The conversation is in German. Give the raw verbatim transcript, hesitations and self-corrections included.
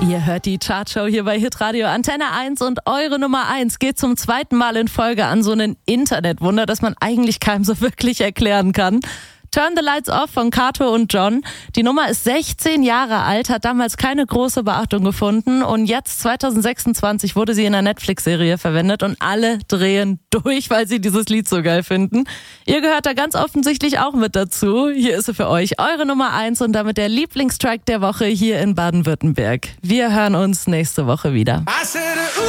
Ihr hört die Chartshow hier bei Hitradio Antenne eins und eure Nummer eins geht zum zweiten Mal in Folge an so ein Internetwunder, das man eigentlich keinem so wirklich erklären kann. Turn the Lights Off von Kato und John. Die Nummer ist sechzehn Jahre alt, hat damals keine große Beachtung gefunden und jetzt zwanzig sechsundzwanzig wurde sie in einer Netflix-Serie verwendet und alle drehen durch, weil sie dieses Lied so geil finden. Ihr gehört da ganz offensichtlich auch mit dazu. Hier ist sie für euch, eure Nummer eins und damit der Lieblingstrack der Woche hier in Baden-Württemberg. Wir hören uns nächste Woche wieder.